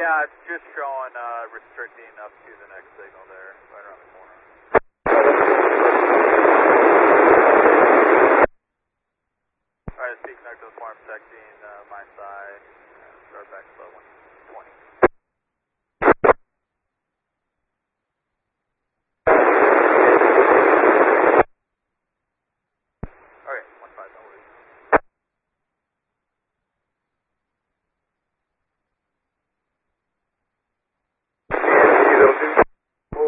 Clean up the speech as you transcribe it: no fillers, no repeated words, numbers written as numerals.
Yeah, it's just showing restricting up to the next signal there, right around the corner. Alright, speaking up to the farm, protecting my side. Start back slow.